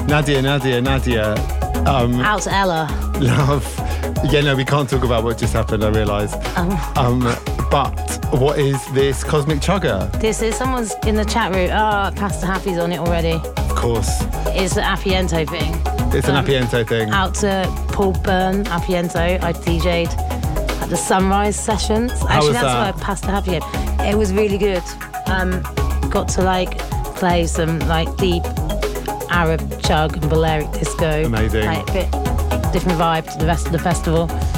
Nadia. Out to Ella. Love. Yeah, no, we can't talk about what just happened, I realise. But what is this Cosmic Chugger? This is someone's in the chat room. Pastor Happy's on it already. Of course. It's the Appiento thing. It's an Appiento thing. Out to Paul Byrne, Appiento. I DJ'd at the Sunrise Sessions. Actually, that's where Pastor Happy. It was really good. Got to like play some like deep Arab chug and Balearic disco. Amazing. Like, a bit different vibe to the rest of the festival.